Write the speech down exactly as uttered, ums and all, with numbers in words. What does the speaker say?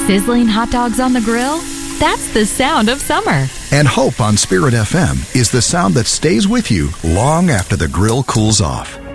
Sizzling hot dogs on the grill? That's the sound of summer. And Hope on Spirit F M is the sound that stays with you long after the grill cools off.